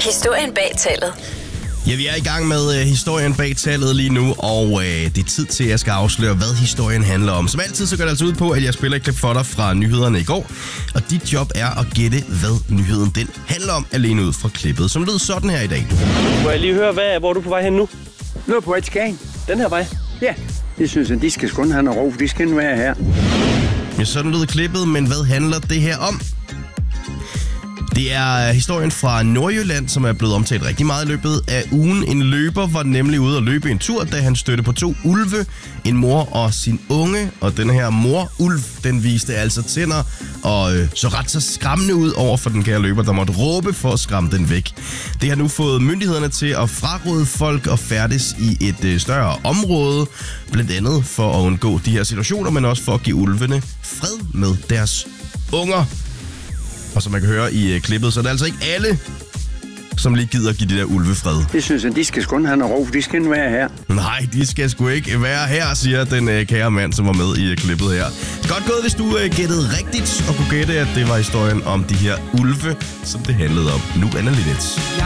Historien bag tallet. Ja, vi er i gang med historien bag tallet lige nu, og det er tid til, at jeg skal afsløre, hvad historien handler om. Som altid, så går det altså ud på, at jeg spiller et klip for dig fra nyhederne i går, og dit job er at gætte, hvad nyheden den handler om, alene ud fra klippet, som lød sådan her i dag. Må jeg lige høre, hvor er du på vej hen nu? Nu er på vej til Skagen. Den her vej? Ja, det synes jeg, de skal sgu have noget ro. De skal være her. Ja, sådan lød klippet, men hvad handler det her om? Det er historien fra Nordjylland, som er blevet omtalt rigtig meget i løbet af ugen. En løber var nemlig ude at løbe en tur, da han stødte på 2 ulve, en mor og sin unge. Og den her mor-ulv, den viste altså tænder og så ret så skræmmende ud over for den kære løber, der måtte råbe for at skræmme den væk. Det har nu fået myndighederne til at fraråde folk at færdes i et større område, blandt andet for at undgå de her situationer, men også for at give ulvene fred med deres unger. Og som man kan høre i klippet, så er det altså ikke alle, som lige gider give de der ulve fred. Det synes jeg, de skal sgu have noget ro. De skal være her. Nej, de skal sgu ikke være her, siger den kære mand, som var med i klippet her. Godt gået, hvis du gættede rigtigt og kunne gætte, at det var historien om de her ulve, som det handlede om. Nu Anna Linnet.